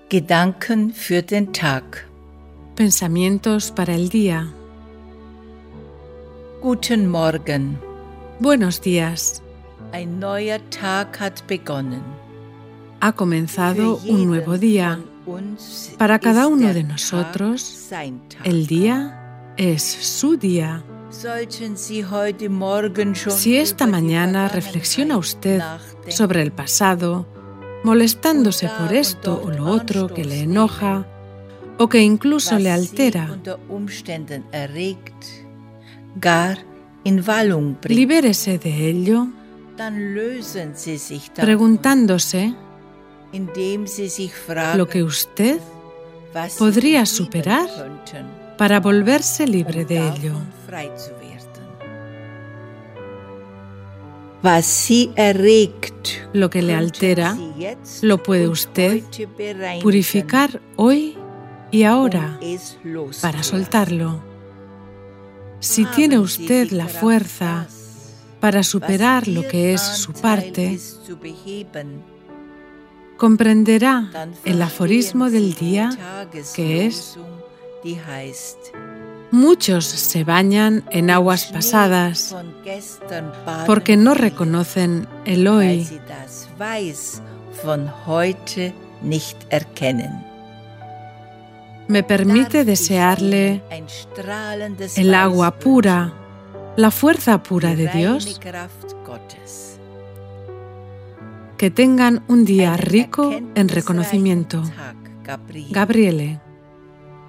Gedanken für den Tag. Pensamientos para el día. Guten Morgen. Buenos días. Ein neuer Tag hat begonnen. Ha comenzado un nuevo día. Para cada uno de nosotros, el día es su día. Si esta mañana reflexiona usted sobre el pasado, molestándose por esto o lo otro que le enoja o que incluso le altera, libérese de ello, preguntándose lo que usted podría superar para volverse libre de ello. Lo que le altera, lo puede usted purificar hoy y ahora para soltarlo. Si tiene usted la fuerza para superar lo que es su parte, comprenderá el aforismo del día que es: muchos se bañan en aguas pasadas porque no reconocen el hoy. Me permite desearle el agua pura, la fuerza pura de Dios. Que tengan un día rico en reconocimiento. Gabriele.